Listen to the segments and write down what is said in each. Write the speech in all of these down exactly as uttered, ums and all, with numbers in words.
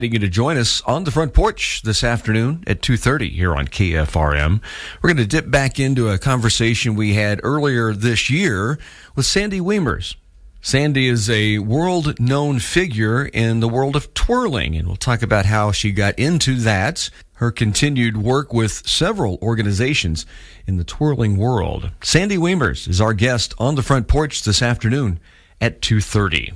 You to join us on the front porch this afternoon at two thirty here on K F R M. We're going to dip back into a conversation we had earlier this year with Sandy Weimers. Sandy is a world-known figure in the world of twirling, and we'll talk about how she got into that, her continued work with several organizations in the twirling world. Sandy Weimers is our guest on the front porch this afternoon at two thirty.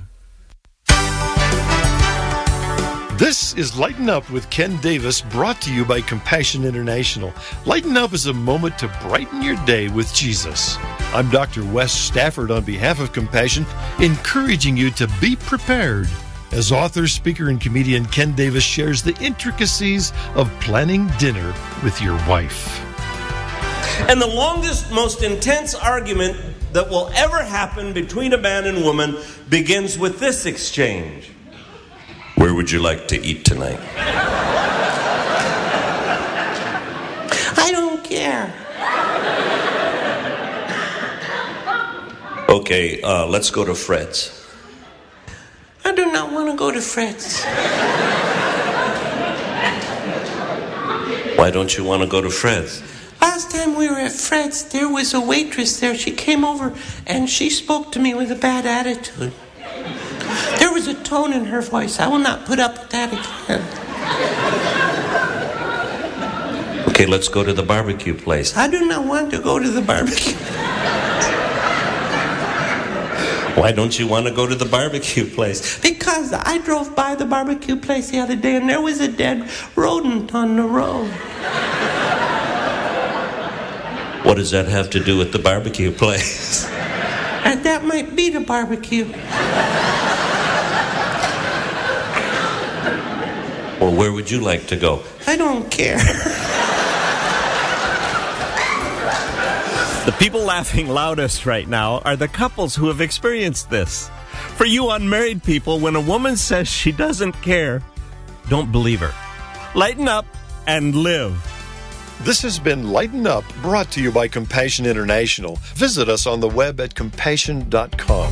This is Lighten Up with Ken Davis, brought to you by Compassion International. Lighten Up is a moment to brighten your day with Jesus. I'm Doctor Wes Stafford on behalf of Compassion, encouraging you to be prepared. As author, speaker, and comedian Ken Davis shares the intricacies of planning dinner with your wife. And the longest, most intense argument that will ever happen between a man and woman begins with this exchange. Where would you like to eat tonight? I don't care. Okay, uh, let's go to Fred's. I do not want to go to Fred's. Why don't you want to go to Fred's? Last time we were at Fred's, there was a waitress there. She came over and she spoke to me with a bad attitude. There was a tone in her voice. I will not put up with that again. Okay, let's go to the barbecue place. I do not want to go to the barbecue. Why don't you want to go to the barbecue place? Because I drove by the barbecue place the other day and there was a dead rodent on the road. What does that have to do with the barbecue place? And that might be the barbecue. Well, where would you like to go? I don't care. The people laughing loudest right now are the couples who have experienced this. For you unmarried people, when a woman says she doesn't care, don't believe her. Lighten up and live. This has been Lighten Up, brought to you by Compassion International. Visit us on the web at compassion dot com.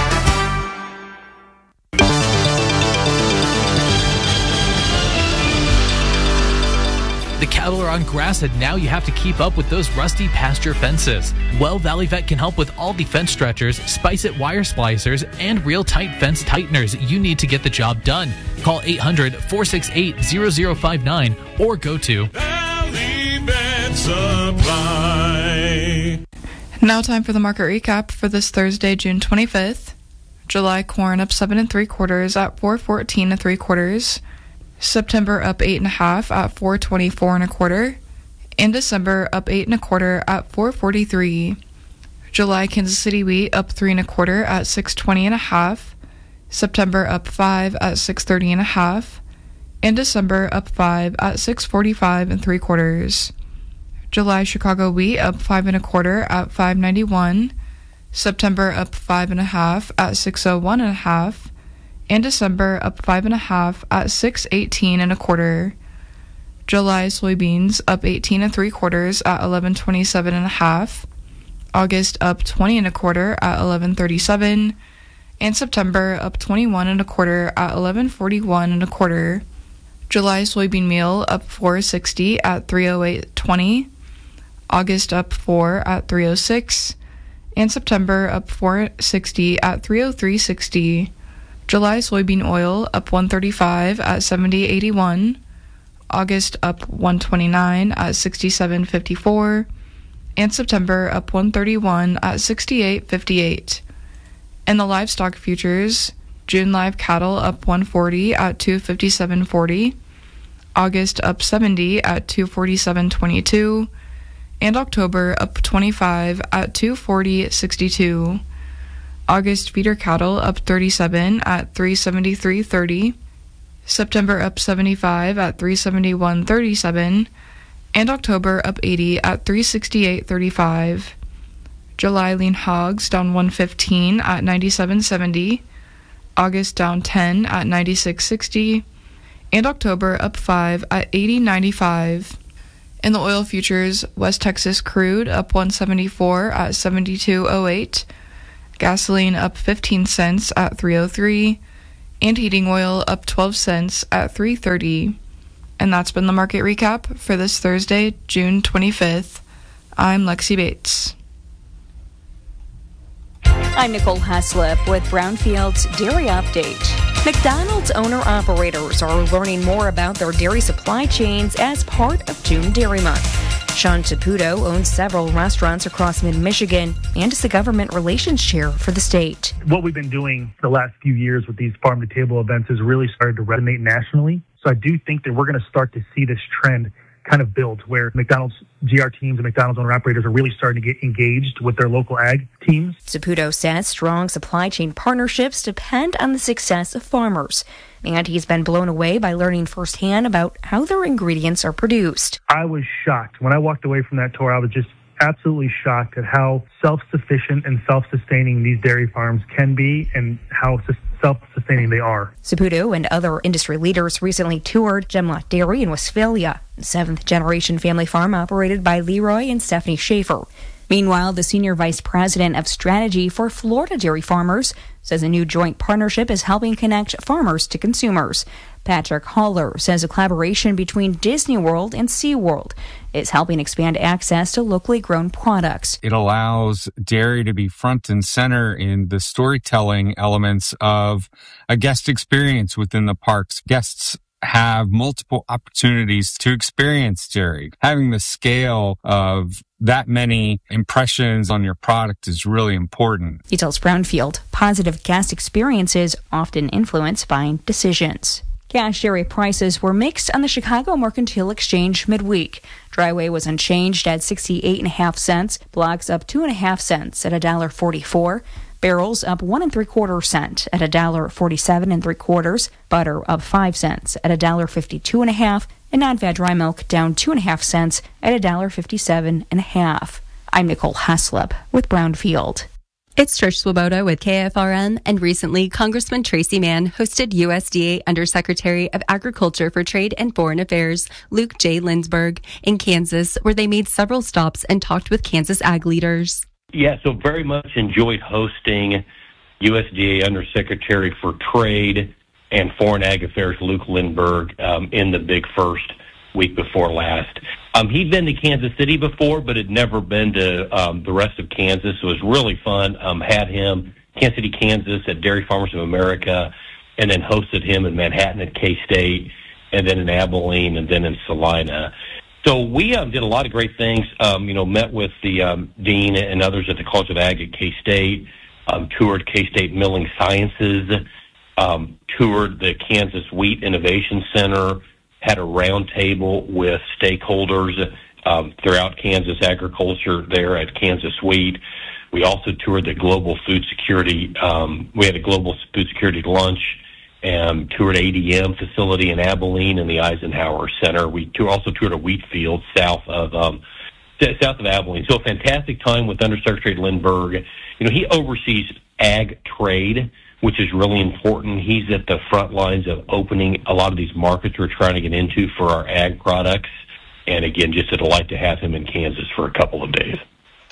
The cattle are on grass and now you have to keep up with those rusty pasture fences. Well, Valley Vet can help with all the fence stretchers, Spice-It wire splicers, and real tight fence tighteners you need to get the job done. Call eight hundred, four six eight, zero zero five nine or go to Valley Vet Supply. Now time for the market recap for this Thursday, June twenty-fifth. July corn up seven and three quarters at four fourteen and three quarters. September up eight and a half at four twenty-four and a quarter. In December up eight and a quarter at four forty-three. July Kansas City wheat up three and a quarter at six twenty and a half. September up five at six thirty and a half. In December up five at six forty-five and three quarters. July Chicago wheat up five and a quarter at five ninety-one. September up five and a half at six oh one and a half. In December up five and a half at six eighteen and a quarter. July soybeans up eighteen and three quarters at eleven twenty-seven and a half. August up twenty and a quarter at eleven thirty-seven. And September up twenty-one and a quarter at eleven forty-one and a quarter. July soybean meal up four sixty at three oh eight twenty. August up four at three oh six. And September up four sixty at three oh three sixty. July soybean oil up one thirty-five at seventy eighty-one. August up one twenty-nine at sixty-seven fifty-four. And September up one thirty-one at sixty-eight fifty-eight. In the livestock futures, June live cattle up one forty at two fifty-seven forty. August up seventy at two forty-seven twenty-two. And October up twenty-five at two forty sixty-two. August feeder cattle up thirty-seven at three seventy-three thirty. September up seventy-five at three seventy-one thirty-seven. And October up eighty at three sixty-eight thirty-five. July lean hogs down one fifteen at ninety-seven seventy. August down ten at ninety-six sixty. And October up five at eighty ninety-five. In the oil futures, West Texas crude up one seventy-four at seventy-two oh eight. Gasoline up fifteen cents at three oh three. and heating oil up twelve cents at three thirty. And that's been the market recap for this Thursday, June twenty-fifth. I'm Lexi Bates. I'm Nicole Heslip with Brownfield's Dairy Update. McDonald's owner-operators are learning more about their dairy supply chains as part of June Dairy Month. Sean Saputo owns several restaurants across mid-Michigan and is the government relations chair for the state. What we've been doing the last few years with these farm-to-table events has really started to resonate nationally. So I do think that we're going to start to see this trend kind of build, where McDonald's G R teams and McDonald's owner-operators are really starting to get engaged with their local ag teams. Saputo says strong supply chain partnerships depend on the success of farmers, and he's been blown away by learning firsthand about how their ingredients are produced. I was shocked. When I walked away from that tour, I was just absolutely shocked at how self-sufficient and self-sustaining these dairy farms can be and how self-sustaining they are. Saputo and other industry leaders recently toured Gemlot Dairy in Westphalia, a seventh-generation family farm operated by Leroy and Stephanie Schaefer. Meanwhile, the senior vice president of strategy for Florida dairy farmers says a new joint partnership is helping connect farmers to consumers. Patrick Haller says a collaboration between Disney World and SeaWorld is helping expand access to locally grown products. It allows dairy to be front and center in the storytelling elements of a guest experience within the parks. Guests have multiple opportunities to experience dairy. Having the scale of that many impressions on your product is really important. He tells Brownfield positive guest experiences often influence buying decisions. Cash dairy prices were mixed on the Chicago Mercantile Exchange midweek. Dryway was unchanged at sixty-eight and a half cents. Blocks up two and a half cents at a dollar forty-four. Barrels up one and three quarter cent at a dollar forty-seven and three quarters. Butter up five cents at a dollar fifty-two and a half. And non-fat dry milk down two and a half cents at a dollar fifty-seven and a half. I'm Nicole Heslip with Brownfield. It's Trish Swoboda with K F R M, and recently Congressman Tracy Mann hosted U S D A Undersecretary of Agriculture for Trade and Foreign Affairs Luke J. Lindsberg in Kansas, where they made several stops and talked with Kansas ag leaders. Yeah, so very much enjoyed hosting U S D A Undersecretary for Trade and Foreign Ag Affairs Luke Lindbergh um, in the big first week before last. Um, he'd been to Kansas City before, but had never been to um, the rest of Kansas. So it was really fun. Um, had him Kansas City, Kansas at Dairy Farmers of America, and then hosted him in Manhattan at K-State, and then in Abilene, and then in Salina. So we um, did a lot of great things. Um, you know, met with the um, dean and others at the College of Ag at K-State, um, toured K-State Milling Sciences, um, toured the Kansas Wheat Innovation Center, had a round table with stakeholders um, throughout Kansas agriculture there at Kansas Wheat. We also toured the Global Food Security. Um, we had a Global Food Security lunch and toured A D M facility in Abilene and the Eisenhower Center. We tour, also toured a wheat field south of um, south of Abilene. So a fantastic time with Undersecretary Lindbergh. You know, he oversees ag trade, which is really important. He's at the front lines of opening a lot of these markets we're trying to get into for our ag products. And again, just a delight to have him in Kansas for a couple of days.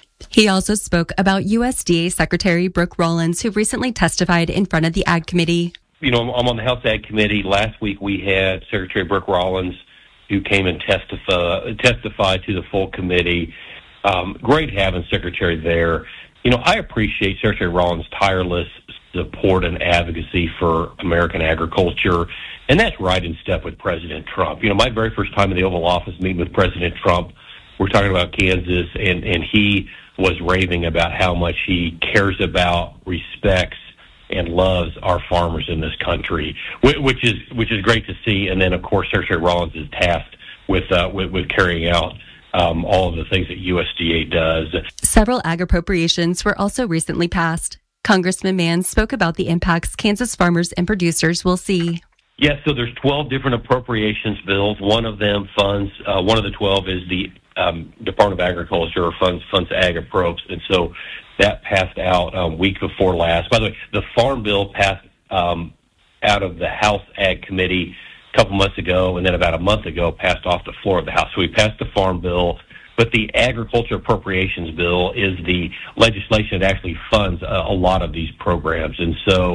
He also spoke about U S D A Secretary Brooke Rollins, who recently testified in front of the Ag Committee. You know, I'm on the House Ag Committee. Last week we had Secretary Brooke Rollins, who came and testify, testified to the full committee. Um, great having Secretary there. You know, I appreciate Secretary Rollins' tireless support and advocacy for American agriculture, and that's right in step with President Trump. You know, my very first time in the Oval Office meeting with President Trump, we're talking about Kansas, and, and he was raving about how much he cares about, respects, and loves our farmers in this country, which is which is great to see. And then, of course, Secretary Rollins is tasked with uh, with, with carrying out um, all of the things that U S D A does. Several ag appropriations were also recently passed. Congressman Mann spoke about the impacts Kansas farmers and producers will see. Yes, so there's twelve different appropriations bills. One of them funds, uh, one of the twelve is the um, Department of Agriculture or funds funds ag appropes, and so that passed out a um, week before last. By the way, the Farm Bill passed um, out of the House Ag Committee a couple months ago, and then about a month ago passed off the floor of the House. So we passed the Farm Bill, but the Agriculture Appropriations Bill is the legislation that actually funds a, a lot of these programs. And so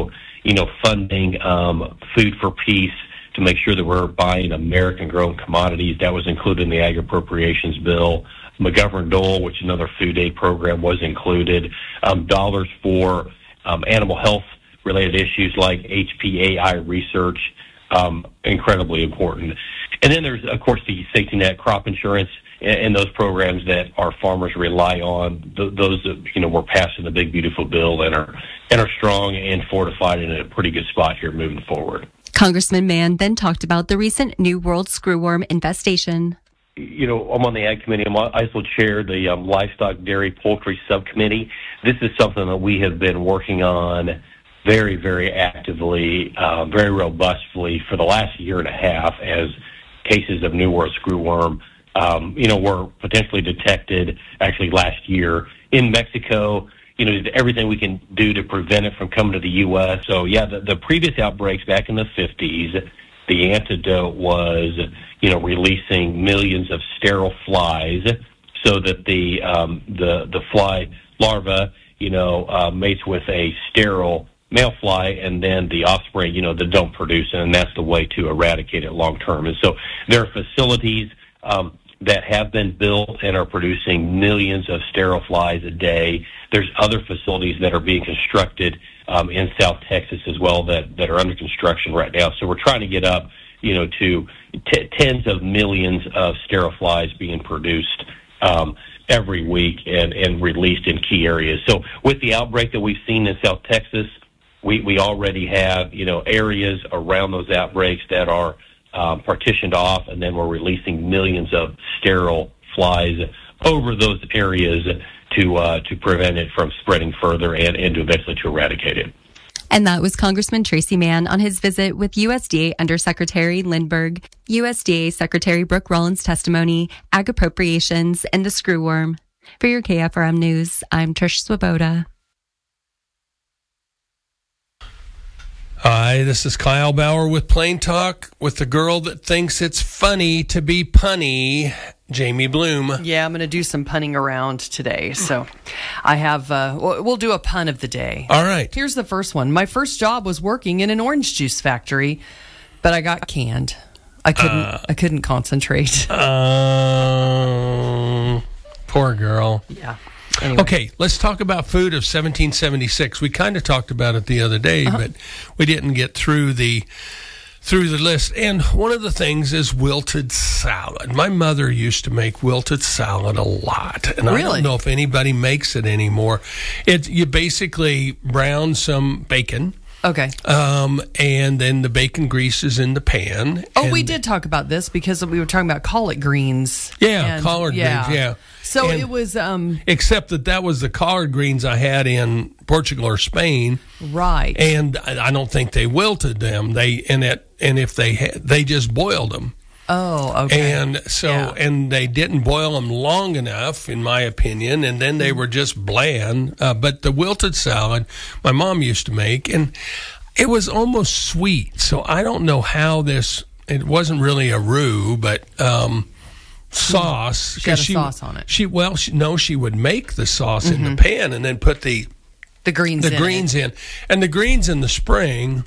you know, funding um, Food for Peace to make sure that we're buying American-grown commodities. That was included in the Ag Appropriations Bill. McGovern-Dole, which is another food aid program, was included. Um, dollars for um, animal health-related issues like H P A I research, um, incredibly important. And then there's, of course, the safety net crop insurance and, and those programs that our farmers rely on. Th- those, that, you know, were passed in the big, beautiful bill and are and are strong and fortified and in a pretty good spot here moving forward. Congressman Mann then talked about the recent New World screwworm infestation. You know, I'm on the Ag Committee. I'm, I also chair the um, Livestock, Dairy, Poultry Subcommittee. This is something that we have been working on very, very actively, uh, very robustly for the last year and a half as cases of New World screwworm, um, you know, were potentially detected actually last year in Mexico. You know, everything we can do to prevent it from coming to the U S. So, yeah, the, the previous outbreaks back in the fifties, the antidote was, you know, releasing millions of sterile flies so that the um, the the fly larva, you know, uh, mates with a sterile male fly, and then the offspring, you know, that don't produce it, and that's the way to eradicate it long term. And so there are facilities um, that have been built and are producing millions of sterile flies a day. There's other facilities that are being constructed um, in South Texas as well that, that are under construction right now. So we're trying to get up, you know, to t- tens of millions of sterile flies being produced um, every week and, and released in key areas. So with the outbreak that we've seen in South Texas, we, we already have, you know, areas around those outbreaks that are um, partitioned off, and then we're releasing millions of sterile flies over those areas to uh, to prevent it from spreading further and, and to eventually to eradicate it. And that was Congressman Tracy Mann on his visit with U S D A Undersecretary Lindberg, U S D A Secretary Brooke Rollins' testimony, ag appropriations, and the screwworm. For your K F R M News, I'm Trish Swoboda. Hi, this is Kyle Bauer with Plain Talk with the girl that thinks it's funny to be punny, Jamie Bloom. Yeah, I'm going to do some punning around today. So I have, uh, we'll do a pun of the day. All right. Here's the first one. My first job was working in an orange juice factory, but I got canned. I couldn't, uh, I couldn't concentrate. Um, uh, poor girl. Yeah. Anyway. Okay, let's talk about food of seventeen seventy-six. We kind of talked about it the other day, uh-huh. but we didn't get through the through the list. And one of the things is wilted salad. My mother used to make wilted salad a lot, and really? I don't know if anybody makes it anymore. It you basically brown some bacon. Okay. Um, and then the bacon grease is in the pan. Oh, we did talk about this because we were talking about collard greens. Yeah, and, collard yeah. greens, yeah. So and it was... Um, except that that was the collard greens I had in Portugal or Spain. Right. And I don't think they wilted them. They and it and if they had, they just boiled them. Oh, okay. And so, yeah. and they didn't boil them long enough, in my opinion, and then they were just bland. Uh, but the wilted salad, my mom used to make, and it was almost sweet. So I don't know how this, it wasn't really a roux, but um, sauce. She had a she, sauce on it. She, well, she, no, she would make the sauce mm-hmm. in the pan and then put the, the greens, the in, greens in. And the greens in the spring,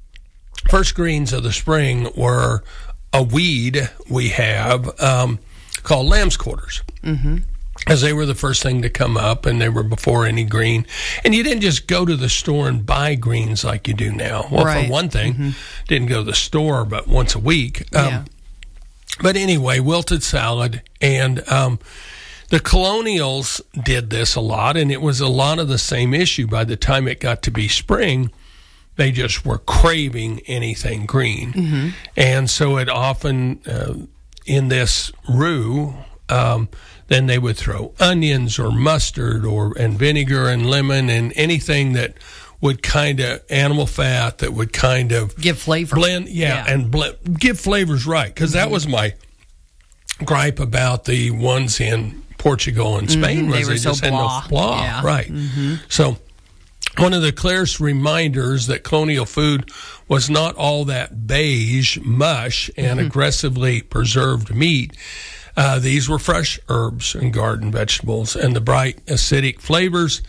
first greens of the spring were a weed we have um, called lamb's quarters. Mm-hmm. As they were the first thing to come up, and they were before any green. And you didn't just go to the store and buy greens like you do now. Well, right. for one thing, mm-hmm. didn't go to the store but once a week. Um, yeah. But anyway, wilted salad. And um, the Colonials did this a lot, and it was a lot of the same issue. By the time it got to be spring, they just were craving anything green. Mm-hmm. And so it often, uh, in this roux, um, then they would throw onions or mustard or and vinegar and lemon and anything that would kind of, animal fat that would kind of give flavor. Blend, yeah, yeah. and blend, give flavors right. Because mm-hmm. that was my gripe about the ones in Portugal and Spain. Mm-hmm. Was they were they so just blah. had no blah. Yeah. Right. Mm-hmm. So one of the clearest reminders that colonial food was not all that beige mush and mm-hmm. aggressively preserved meat. Uh, these were fresh herbs and garden vegetables, and the bright acidic flavors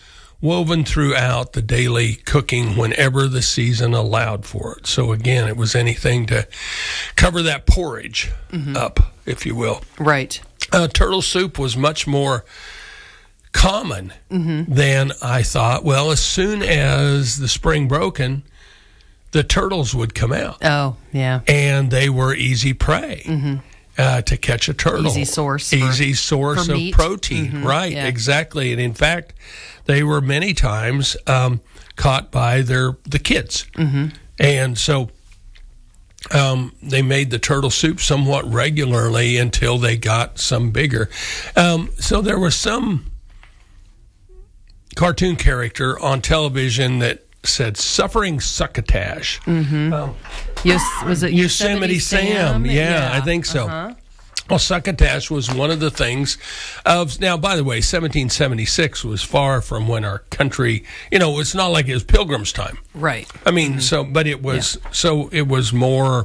woven throughout the daily cooking whenever the season allowed for it. So again, it was anything to cover that porridge mm-hmm. up, if you will. Right. Uh, turtle soup was much more common mm-hmm. than I thought. Well, as soon as the spring broke in, the turtles would come out. Oh, yeah. And they were easy prey. Mm-hmm. Uh, to catch a turtle. Easy source. Easy for, source for of meat. protein. Mm-hmm. Right, yeah. exactly. And in fact, they were many times um, caught by their the kids. Mm-hmm. And so um, they made the turtle soup somewhat regularly until they got some bigger. Um, so there was some cartoon character on television that said suffering succotash. Mm-hmm. Um, Yes, was it Yosemite, Yosemite Sam? Sam? Yeah, yeah, I think so. Uh-huh. Well, succotash was one of the things of, now, by the way, seventeen seventy-six was far from when our country, you know, it's not like it was Pilgrim's time. Right. I mean, mm-hmm. so, but it was, yeah. so it was more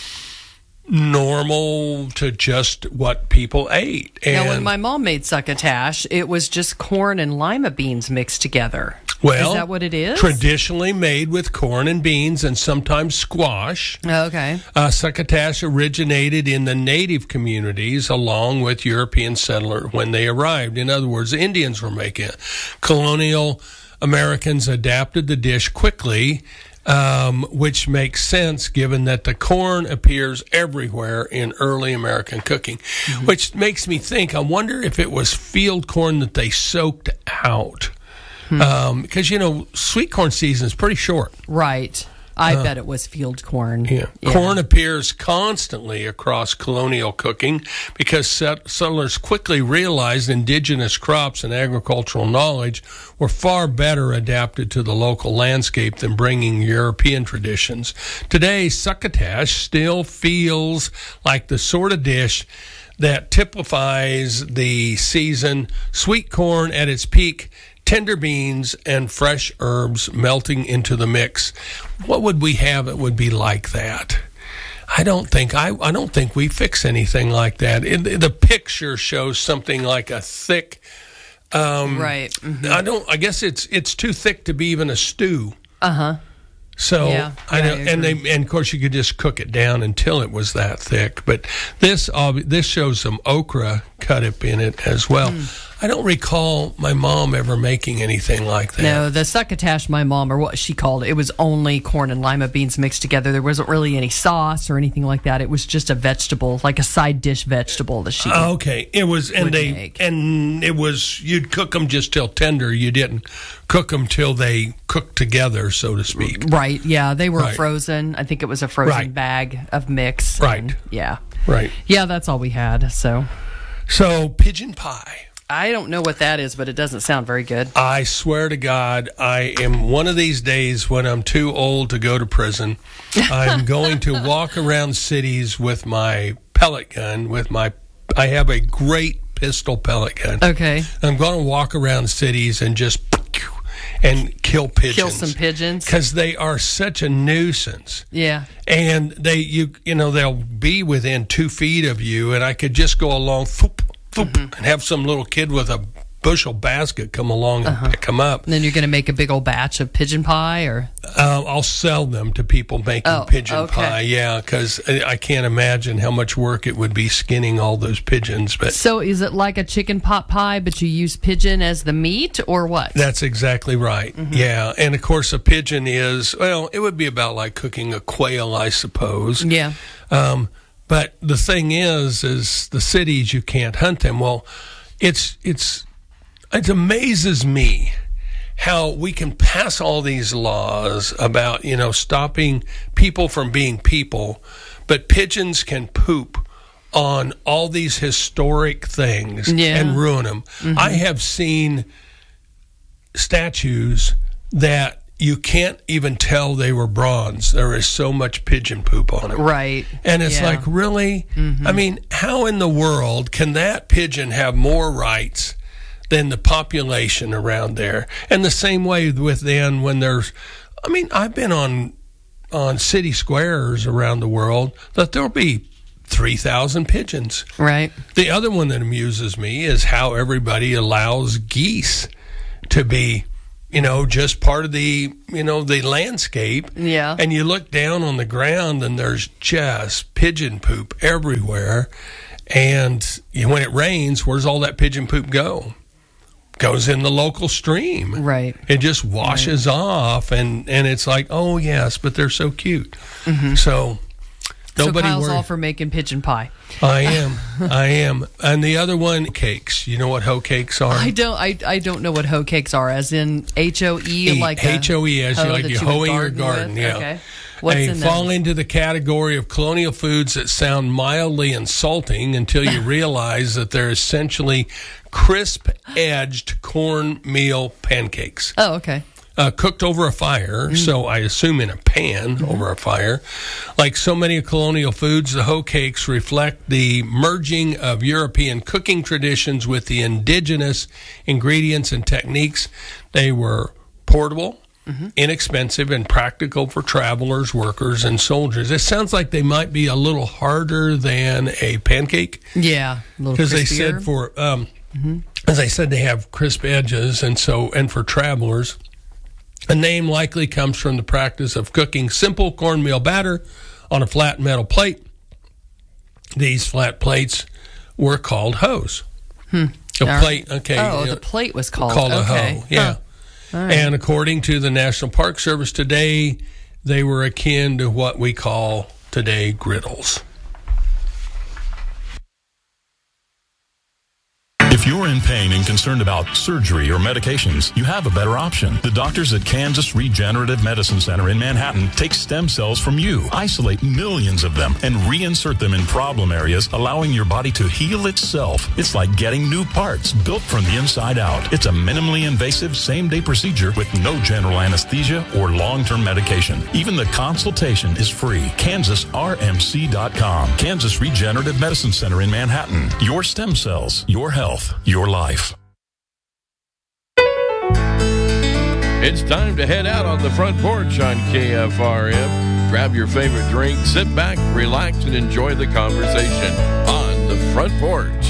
normal to just what people ate. And now, when my mom made succotash, it was just corn and lima beans mixed together. Well, is that what it is? Traditionally made with corn and beans and sometimes squash. Okay. Uh, succotash originated in the native communities along with European settlers when they arrived. In other words, the Indians were making it. Colonial Americans adapted the dish quickly, um, which makes sense given that the corn appears everywhere in early American cooking, mm-hmm. which makes me think, I wonder if it was field corn that they soaked out. Hmm. Um, because, you know, sweet corn season is pretty short. Right. I uh, bet it was field corn. Yeah. yeah. Corn appears constantly across colonial cooking because settlers quickly realized indigenous crops and agricultural knowledge were far better adapted to the local landscape than bringing European traditions. Today, succotash still feels like the sort of dish that typifies the season. Sweet corn at its peak, tender beans and fresh herbs melting into the mix. What would we have that would be like that? I don't think I, I don't think we fix anything like that. It, the picture shows something like a thick um, right. Mm-hmm. I don't I guess it's it's too thick to be even a stew. Uh-huh. So yeah, I yeah, don't, I and they and of course you could just cook it down until it was that thick. But this uh, this shows some okra cut up in it as well. Mm. I don't recall my mom ever making anything like that. No, the succotash my mom, or what she called it, it was only corn and lima beans mixed together. There wasn't really any sauce or anything like that. It was just a vegetable, like a side dish vegetable that she. Uh, okay, it was, and they make. and it was you'd cook them just till tender. You didn't cook them till they cooked together, so to speak. Right. Yeah, they were right. frozen. I think it was a frozen right. bag of mix. Right. And, yeah. Right. Yeah, that's all we had. So. So pigeon pie. I don't know what that is, but it doesn't sound very good. I swear to God, I am one of these days when I'm too old to go to prison. I'm going to walk around cities with my pellet gun, with my, I have a great pistol pellet gun. Okay. I'm going to walk around cities and just, and kill pigeons. Kill some pigeons. Because they are such a nuisance. Yeah. And they, you, you know, they'll be within two feet of you, and I could just go along, foop, Mm-hmm. and have some little kid with a bushel basket come along and uh-huh. pick them up. And then you're going to make a big old batch of pigeon pie, or uh, I'll sell them to people making oh, pigeon okay. pie. Yeah, because I can't imagine how much work it would be skinning all those pigeons. But so is it like a chicken pot pie, but you use pigeon as the meat, or what? That's exactly right. Mm-hmm. Yeah, and of course a pigeon is, well, it would be about like cooking a quail, I suppose. Yeah. Um, But the thing is, is the cities, you can't hunt them. Well, it's it's it amazes me how we can pass all these laws about, you know, stopping people from being people, but pigeons can poop on all these historic things yeah. and ruin them. Mm-hmm. I have seen statues that you can't even tell they were bronze. There is so much pigeon poop on it. Right. And it's yeah. like, really? Mm-hmm. I mean, how in the world can that pigeon have more rights than the population around there? And the same way with then when there's, I mean, I've been on on city squares around the world that there'll be three thousand pigeons. Right. The other one that amuses me is how everybody allows geese to be, you know, just part of the, you know, the landscape. Yeah. And you look down on the ground and there's just pigeon poop everywhere. And you know, when it rains, where's all that pigeon poop go? Goes in the local stream. Right. It just washes right. off, and, and it's like, oh, yes, but they're so cute. Mm-hmm. So nobody so Kyle's worry. all for making pigeon pie. I am. I am. And the other one, cakes. You know what hoe cakes are? I don't I, I don't know what hoe cakes are, as in H O E, E, like H O E, as you like you're hoeing your garden. With? Yeah. Okay. What's they in fall those? into the category of colonial foods that sound mildly insulting until you realize that they're essentially crisp-edged cornmeal pancakes. Oh, okay. Uh, cooked over a fire, mm. so I assume in a pan mm-hmm. over a fire. Like so many colonial foods, the hoe cakes reflect the merging of European cooking traditions with the indigenous ingredients and techniques. They were portable, mm-hmm. inexpensive, and practical for travelers, workers, and soldiers. It sounds like they might be a little harder than a pancake. Yeah, a little because crispier. they said for, um, mm-hmm. as I said, they have crisp edges, and so and for travelers. A name likely comes from the practice of cooking simple cornmeal batter on a flat metal plate. These flat plates were called hoes. Hmm. A All plate, right. okay. Oh, you know, the plate was called, called okay. a hoe, yeah. Huh. All right. And according to the National Park Service today, they were akin to what we call today griddles. If you're in pain and concerned about surgery or medications, you have a better option. The doctors at Kansas Regenerative Medicine Center in Manhattan take stem cells from you, isolate millions of them, and reinsert them in problem areas, allowing your body to heal itself. It's like getting new parts built from the inside out. It's a minimally invasive same-day procedure with no general anesthesia or long-term medication. Even the consultation is free. Kansas R M C dot com. Kansas Regenerative Medicine Center in Manhattan. Your stem cells, your health. Your life. It's time to head out on the front porch on K F R M. Grab your favorite drink, sit back, relax, and enjoy the conversation on the front porch.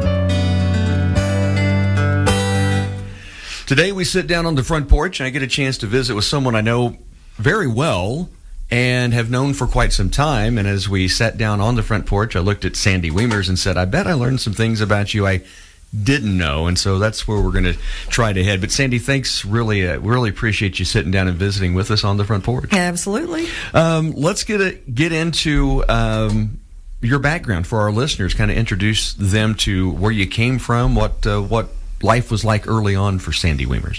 Today we sit down on the front porch and I get a chance to visit with someone I know very well and have known for quite some time. And as we sat down on the front porch, I looked at Sandy Wiemers and said, I bet I learned some things about you I didn't know. And so that's where we're going to try to head. But Sandy, thanks. Really, uh, really appreciate you sitting down and visiting with us on the front porch. Absolutely. Um, let's get a, get into um, your background for our listeners. Kind of introduce them to where you came from, what uh, what life was like early on for Sandy Wiemers.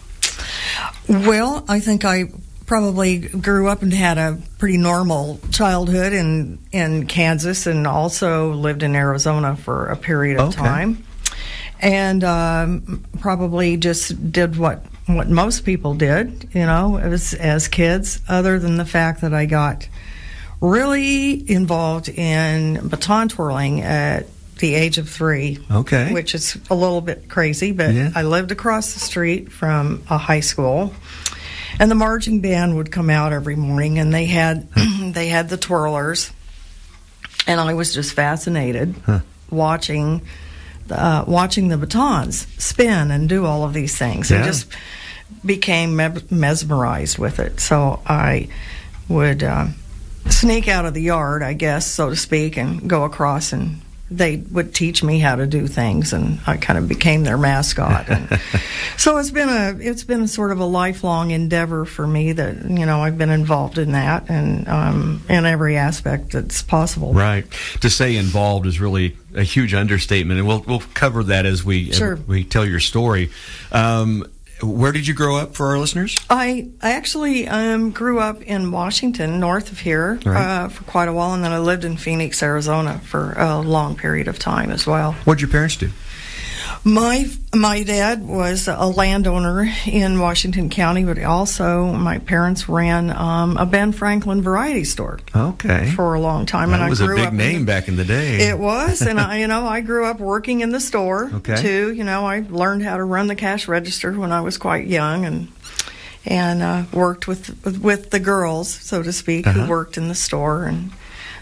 Well, I think I probably grew up and had a pretty normal childhood in in Kansas, and also lived in Arizona for a period of Okay. time. And um, probably just did what what most people did, you know, as, as kids, other than the fact that I got really involved in baton twirling at the age of three. Okay. Which is a little bit crazy, but Yeah. I lived across the street from a high school. And the marching band would come out every morning, and they had they had the twirlers, and I was just fascinated Huh. watching uh, watching the batons spin and do all of these things. Yeah. I just became me- mesmerized with it. So I would uh, sneak out of the yard, I guess, so to speak, and go across, and they would teach me how to do things, and I kind of became their mascot. And so it's been a it's been a sort of a lifelong endeavor for me that, you know, I've been involved in that, and um, in every aspect that's possible. Right. To say involved is really a huge understatement, and we'll we'll cover that as we Sure. as we tell your story. Um, where did you grow up for our listeners? I I actually um, grew up in Washington, north of here, Right. uh, for quite a while, and then I lived in Phoenix, Arizona, for a long period of time as well. What did your parents do? My my dad was a landowner in Washington County, but also my parents ran um, a Ben Franklin variety store Okay. for a long time, That and was I a grew big up in name the- back in the day. It was, and I, you know, I grew up working in the store Okay. too. You know, I learned how to run the cash register when I was quite young, and and uh, worked with with the girls, so to speak, Uh-huh. who worked in the store, and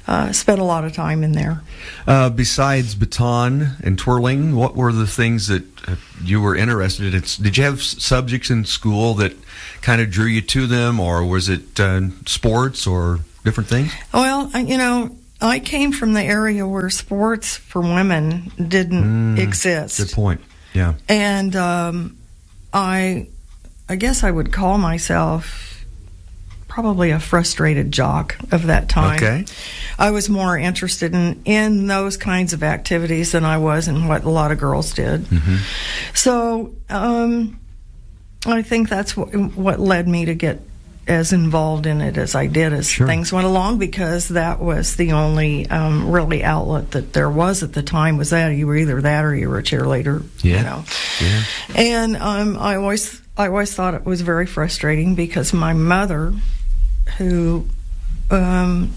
uh, spent a lot of time in there. Uh, besides baton and twirling, what were the things that uh, you were interested in? Did you have s- subjects in school that kind of drew you to them, or was it uh, sports or different things? Well, I, you know, I came from the area where sports for women didn't Mm, exist. Good point. Yeah. And um, I, I guess I would call myself probably a frustrated jock of that time. Okay. I was more interested in, in those kinds of activities than I was in what a lot of girls did. Mm-hmm. So um, I think that's what, what led me to get as involved in it as I did as Sure. things went along, because that was the only um, really outlet that there was at the time. Was that you were either that or you were a cheerleader. Yeah. You know. Yeah. And um, I always I always thought it was very frustrating because my mother, who um,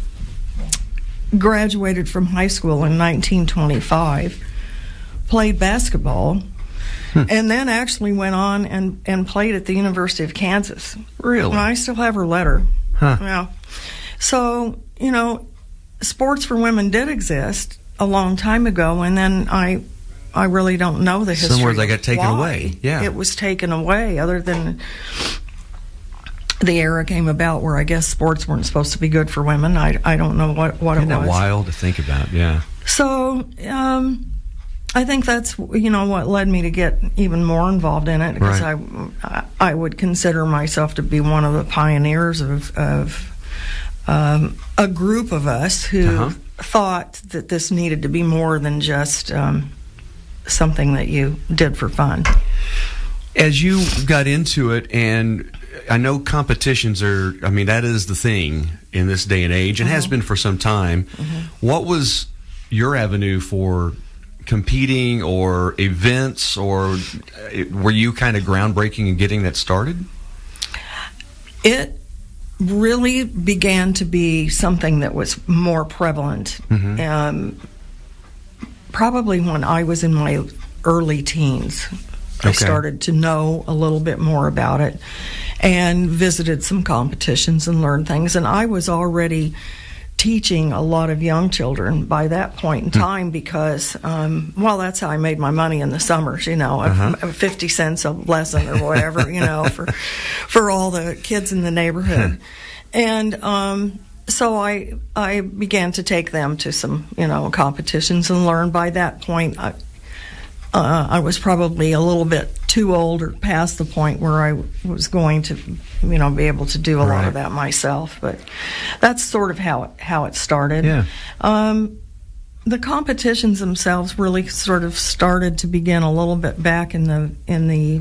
graduated from high school in nineteen twenty-five, played basketball, hmm. and then actually went on and, and played at the University of Kansas. Really? And I still have her letter. Huh. Yeah. So, you know, sports for women did exist a long time ago, and then I I really don't know the history. Somewhere they got taken why away. Yeah. It was taken away, other than the era came about where I guess sports weren't supposed to be good for women. I, I don't know what, what Isn't it was. that wild to think about? Yeah. So um, I think that's, you know, what led me to get even more involved in it, because Right. I, I would consider myself to be one of the pioneers of, of um, a group of us who Uh-huh. thought that this needed to be more than just um, something that you did for fun. As you got into it, and I know competitions are, I mean, that is the thing in this day and age, and has been for some time. What was your avenue for competing or events, or uh, were you kind of groundbreaking in getting that started? It really began to be something that was more prevalent Mhm. um, probably when I was in my early teens. I Okay. started to know a little bit more about it and visited some competitions and learned things. And I was already teaching a lot of young children by that point in time because, um, well, that's how I made my money in the summers, you know, Uh-huh. fifty cents a lesson or whatever, you know, for for all the kids in the neighborhood. And um, so I I began to take them to some, you know, competitions and learn. By that point, I, uh, I was probably a little bit too old or past the point where I was going to, you know, be able to do a lot Right. of that myself. But that's sort of how it, how it started. Yeah. Um, the competitions themselves really sort of started to begin a little bit back in the in the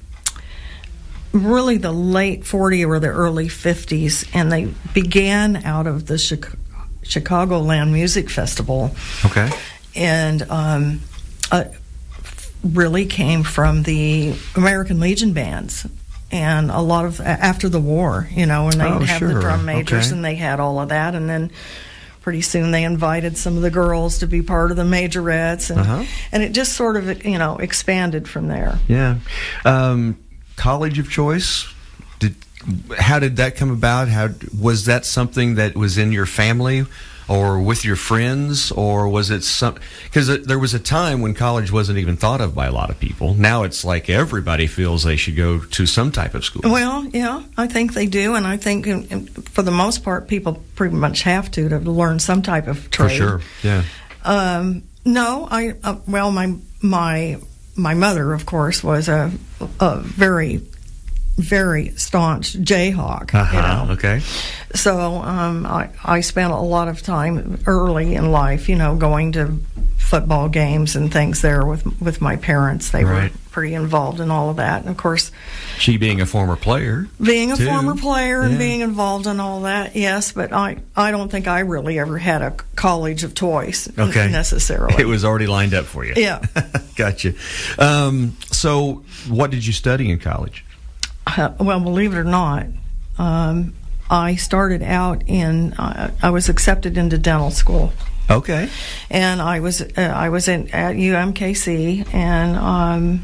really the late forties or the early fifties, and they began out of the Chicago, Chicagoland Music Festival. Okay. And um, uh, really came from the American Legion bands. And a lot of, after the war, you know, and they'd Oh, have sure. the drum majors Okay. and they had all of that. And then pretty soon they invited some of the girls to be part of the majorettes. And, Uh-huh. and it just sort of, you know, expanded from there. Yeah. Um, college of choice. Did how did that come about? How was that something that was in your family, or with your friends, or was it some? Because there was a time when college wasn't even thought of by a lot of people. Now it's like everybody feels they should go to some type of school. Well, yeah, I think they do, and I think um, um, for the most part, people pretty much have to to learn some type of For trade. sure. Yeah. Um, no, I uh, well, my my my mother, of course, was a a very very staunch Jayhawk. Uh-huh. You know? Okay. So um, I I spent a lot of time early in life, you know, going to football games and things there with with my parents. They Right. were pretty involved in all of that, and of course, She being a former player. being a too. former player and Yeah. being involved in all that, yes, but I, I don't think I really ever had a college of toys Okay. necessarily. It was already lined up for you. Yeah. Gotcha. Um, so, what did you study in college? Uh, well, believe it or not, um, I started out in, uh, I was accepted into dental school. Okay. And I was uh, I was in, at U M K C, and um,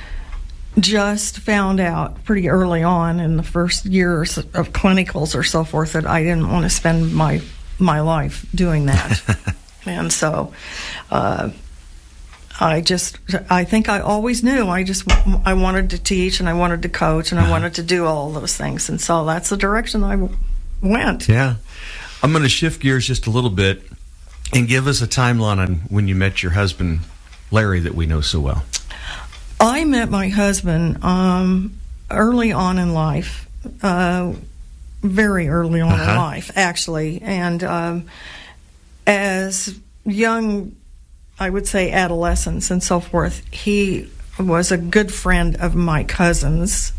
just found out pretty early on in the first years of clinicals or so forth that I didn't want to spend my my life doing that. And so uh, I just, I think I always knew I just, I wanted to teach and I wanted to coach and I wanted to do all those things. And so that's the direction I went. Yeah. I'm going to shift gears just a little bit and give us a timeline on when you met your husband, Larry, that we know so well. I met my husband um, early on in life, uh, very early on uh-huh. in life, actually. And um, as young, I would say adolescents and so forth, he was a good friend of my cousin's.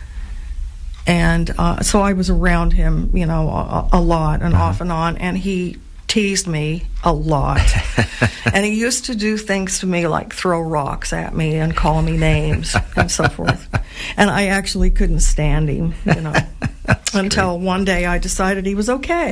And uh, so I was around him, you know, a, a lot and uh-huh. off and on. And he teased me a lot. And he used to do things to me like throw rocks at me and call me names and so forth. And I actually couldn't stand him, you know, until great. One day I decided he was okay.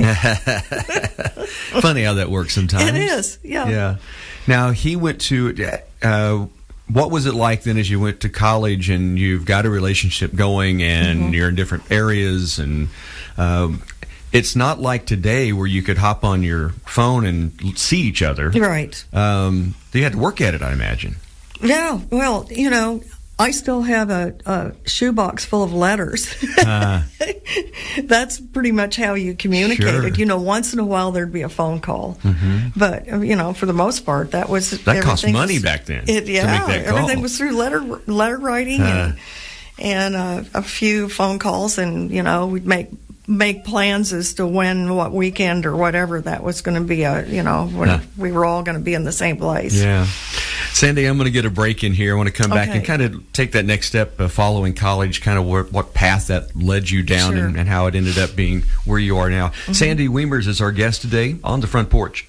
Funny how that works sometimes. It is, yeah. Yeah. Now, he went to, uh, what was it like then as you went to college and you've got a relationship going and mm-hmm. you're in different areas and um, it's not like today where you could hop on your phone and see each other. Right. Um, you had to work at it, I imagine. Yeah. Well, you know, I still have a, a shoebox full of letters. Uh, That's pretty much how you communicated. Sure. You know, once in a while there'd be a phone call. Mm-hmm. But, you know, for the most part, that was... That cost money was, back then it, yeah, to make that call. Everything was through letter letter writing uh, and, and uh, a few phone calls. And, you know, we'd make... make plans as to when, what weekend or whatever that was going to be, a, you know, when yeah. we were all going to be in the same place. Yeah. Sandy, I'm going to get a break in here. I want to come back okay. and kind of take that next step uh, following college, kind of what, what path that led you down sure. and, and how it ended up being where you are now. Mm-hmm. Sandy Wiemers is our guest today on the Front Porch.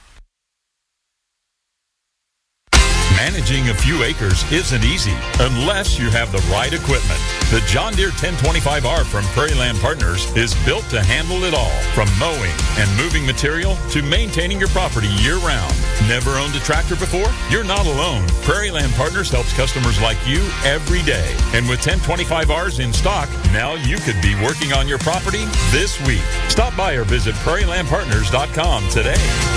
Managing a few acres isn't easy unless you have the right equipment. The John Deere ten twenty-five R from Prairie Land Partners is built to handle it all, from mowing and moving material to maintaining your property year-round. Never owned a tractor before? You're not alone. Prairie Land Partners helps customers like you every day. And with ten twenty-five Rs in stock, now you could be working on your property this week. Stop by or visit prairie land partners dot com today.